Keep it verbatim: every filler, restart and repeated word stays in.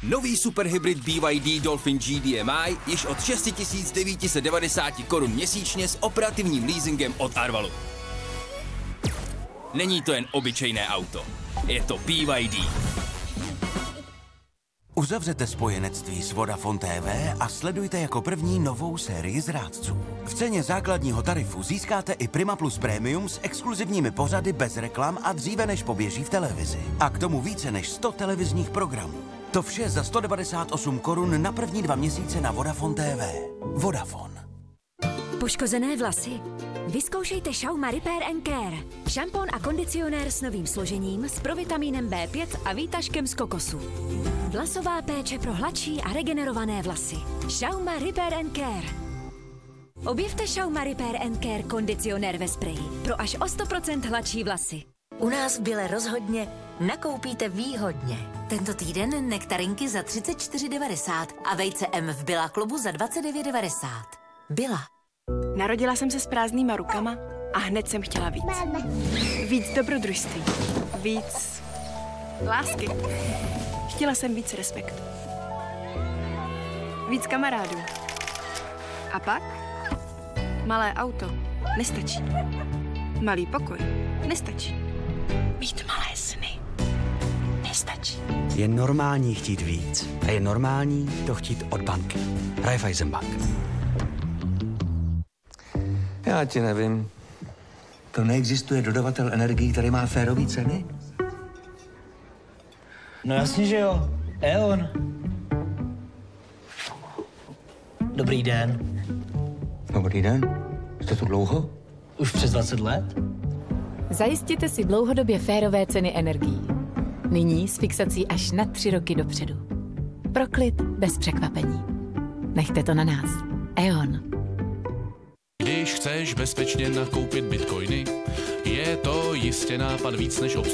Nový superhybrid B Y D Dolphin G D M I již od šest tisíc devět set devadesát korun měsíčně s operativním leasingem od Arvalu. Není to jen obyčejné auto, je to B Y D. Uzavřete spojenectví s Vodafone T V a sledujte jako první novou sérii Zrádců. V ceně základního tarifu získáte i Prima Plus Premium s exkluzivními pořady bez reklam a dříve než poběží v televizi. A k tomu více než sto televizních programů. To vše za sto devadesát osm korun na první dva měsíce na Vodafone T V. Vodafone. Poškozené vlasy? Vyzkoušejte Schauma Repair and Care. Šampon a kondicionér s novým složením, s provitamínem B pět a výtažkem z kokosu. Vlasová péče pro hladší a regenerované vlasy. Schauma Repair and Care. Objevte Schauma Repair and Care kondicionér ve spreji pro až o sto procent hladší vlasy. U nás v Bile rozhodně nakoupíte výhodně. Tento týden nektarinky za třicet čtyři devadesát a vejce M v Billa klubu za dvacet devět devadesát. Billa. Narodila jsem se s prázdnýma rukama a hned jsem chtěla víc. Víc dobrodružství. Víc lásky. Chtěla jsem víc respektu. Víc kamarádů. A pak? Malé auto nestačí. Malý pokoj nestačí. Mít malé sny nestačí. Je normální chtít víc. A je normální to chtít od banky. Raiffeisenbank. Já ti nevím. To neexistuje dodavatel energií, který má férový ceny? No jasně, že jo. E on. Dobrý den. Dobrý den. Jste tu dlouho? Už přes dvacet let? Zajistěte si dlouhodobě férové ceny energií. Nyní s fixací až na tři roky dopředu. Pro klid bez překvapení. Nechte to na nás. E on. Když chceš bezpečně nakoupit bitcoiny, je to jistě nápad víc než obsluh.